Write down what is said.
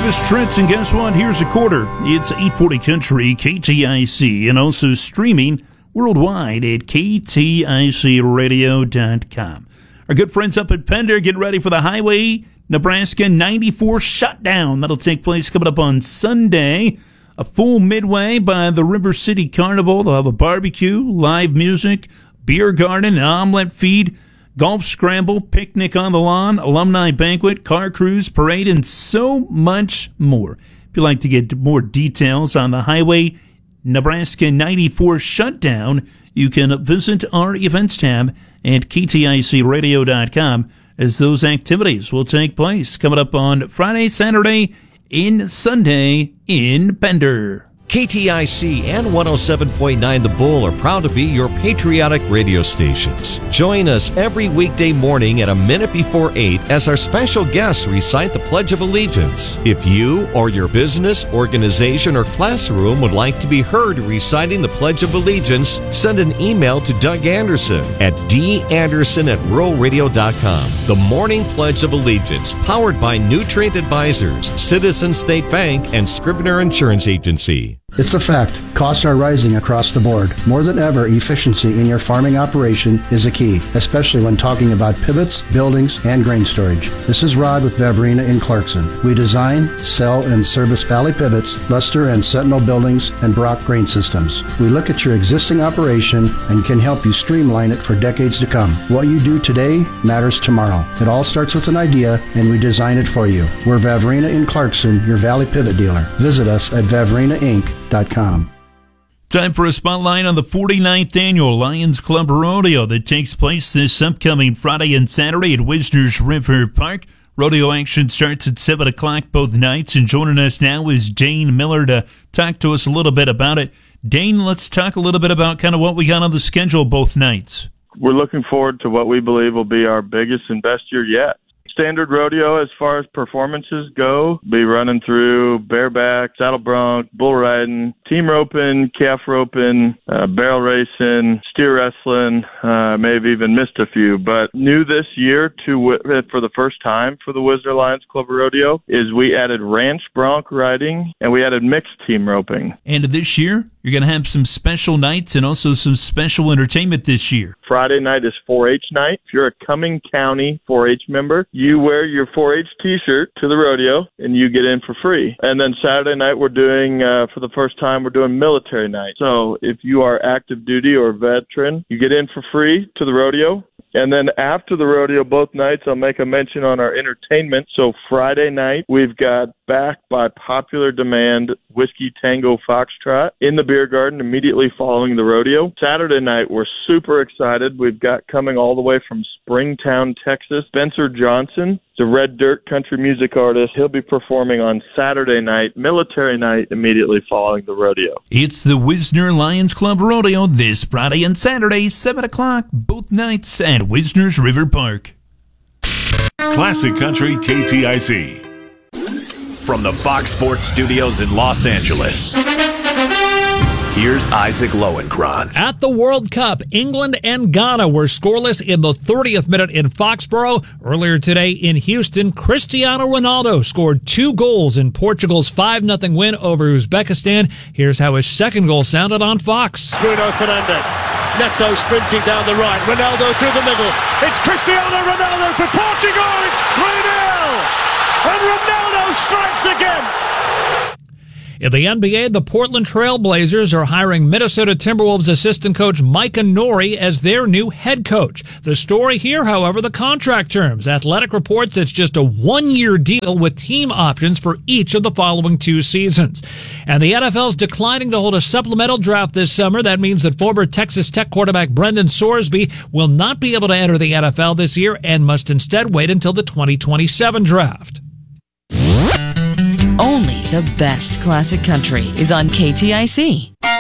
Travis Trent, and guess what? Here's a quarter. It's 840 Country, KTIC, and also streaming worldwide at KTICradio.com. Our good friends up at Pender getting ready for the Highway Nebraska 94 shutdown. That'll take place coming up on Sunday. A full midway by the River City Carnival. They'll have a barbecue, live music, beer garden, omelet feed, golf scramble, picnic on the lawn, alumni banquet, car cruise, parade, and so much more. If you'd like to get more details on the Highway Nebraska 94 shutdown, you can visit our events tab at KTICradio.com as those activities will take place coming up on Friday, Saturday, and Sunday in Pender. KTIC and 107.9 The Bull are proud to be your patriotic radio stations. Join us every weekday morning at a minute before 8 as our special guests recite the Pledge of Allegiance. If you or your business, organization, or classroom would like to be heard reciting the Pledge of Allegiance, send an email to Doug Anderson at danderson@ruralradio.com. The Morning Pledge of Allegiance, powered by Nutrient Advisors, Citizens State Bank, and Scribner Insurance Agency. It's a fact. Costs are rising across the board. More than ever, efficiency in your farming operation is a key, especially when talking about pivots, buildings, and grain storage. This is Rod with Vavrina in Clarkson. We design, sell, and service Valley Pivots, Luster and Sentinel buildings, and Brock grain systems. We look at your existing operation and can help you streamline it for decades to come. What you do today matters tomorrow. It all starts with an idea, and we design it for you. We're Vavrina in Clarkson, your Valley Pivot dealer. Visit us at VavrinaInc.com. Time for a spotlight on the 49th Annual Lions Club Rodeo that takes place this upcoming Friday and Saturday at Wisner's River Park. Rodeo action starts at 7 o'clock both nights, and joining us now is Dane Miller to talk to us a little bit about it. Dane, let's talk a little bit about kind of what we got on the schedule both nights. We're looking forward to what we believe will be our biggest and best year yet. Standard rodeo as far as performances go, be running through bareback, saddle bronc, bull riding, team roping, calf roping, barrel racing, steer wrestling. May have even missed a few, but new this year for the first time for the Wisner Lions Club Rodeo is we added ranch bronc riding and we added mixed team roping. And this year, you're going to have some special nights and also some special entertainment this year. Friday night is 4-H night. If you're a Cumming County 4-H member, you wear your 4-H t-shirt to the rodeo and you get in for free. And then Saturday night we're doing, for the first time, we're doing military night. So if you are active duty or veteran, you get in for free to the rodeo. And then after the rodeo, both nights, I'll make a mention on our entertainment. So Friday night, we've got back by popular demand Whiskey Tango Foxtrot in the beer garden immediately following the rodeo. Saturday night, we're super excited. We've got coming all the way from Springtown, Texas, Spencer Johnson. He's a red dirt country music artist. He'll be performing on Saturday night, military night, immediately following the rodeo. It's the Wisner Lions Club Rodeo this Friday and Saturday, 7 o'clock, both nights at Wisner's River Park. Classic Country KTIC. From the Fox Sports Studios in Los Angeles, here's Isaac Lowenkron. At the World Cup, England and Ghana were scoreless in the 30th minute in Foxborough. Earlier today in Houston, Cristiano Ronaldo scored 2 goals in Portugal's 5-0 win over Uzbekistan. Here's how his second goal sounded on Fox. Bruno Fernandes. Neto sprinting down the right. Ronaldo through the middle. It's Cristiano Ronaldo for Portugal. It's 3-0. And Ronaldo strikes again. In the NBA, the Portland Trail Blazers are hiring Minnesota Timberwolves assistant coach Micah Nori as their new head coach. The story here, however, the contract terms. Athletic reports it's just a 1-year deal with team options for each of the following 2 seasons. And the NFL's declining to hold a supplemental draft this summer. That means that former Texas Tech quarterback Brendan Sorsby will not be able to enter the NFL this year and must instead wait until the 2027 draft. Only the best classic country is on KTIC.